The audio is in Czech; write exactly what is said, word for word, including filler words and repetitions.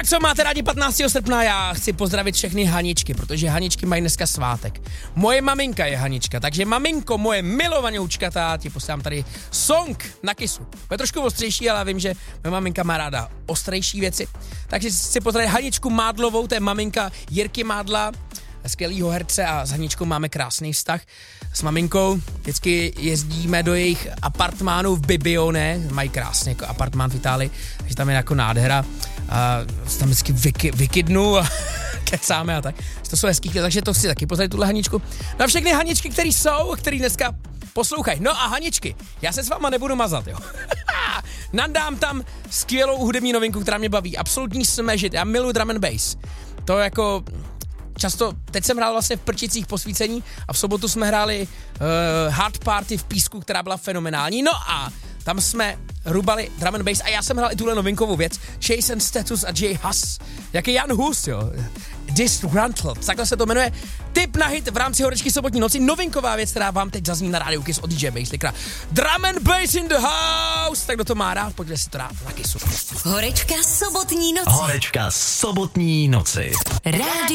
Tak co máte rádi patnáctého srpna? Já chci pozdravit všechny Haničky, protože Haničky mají dneska svátek. Moje maminka je Hanička, takže maminko, moje milovanoučkatá, ti posílám tady song na kysu. Je trošku ostřejší, ale vím, že moje maminka má ráda ostrejší věci. Takže chci pozdravit Haničku Mádlovou, to je maminka Jirky Mádla, skvělýho herce, a s Haničkou máme krásný vztah. S maminkou vždycky jezdíme do jejich apartmánů v Bibione, mají krásný jako apartmán v Itálii, takže tam je jako nádhera. A tam vždycky vyky, vykydnu a kecáme a tak. To jsou hezký, takže to chci taky pozdravit tuhle Haničku. Na všechny Haničky, který jsou, který dneska poslouchají. No a Haničky, já se s váma nebudu mazat, jo. Nadám tam skvělou hudební novinku, která mě baví. Absolutní smažit, já miluji drum and bass. To jako... Často, teď jsem hrál vlastně v Prčicích posvícení a v sobotu jsme hráli uh, Hard Party v Písku, která byla fenomenální. No a tam jsme rubali drum and bass a já jsem hrál i tuhle novinkovou věc. Jason Status a Jay Huss. Jak je Jan Hus, jo. Disgruntled, takhle se to jmenuje. Tip na hit v rámci Horečky sobotní noci. Novinková věc, která vám teď zazní na rádiu Kiss od D J Baselickera. Drum and bass in the house. Tak kdo to má rád, pojďte si to dát na Kissu. Horečka sobotní noci. Horečka sobotní noci. Rádio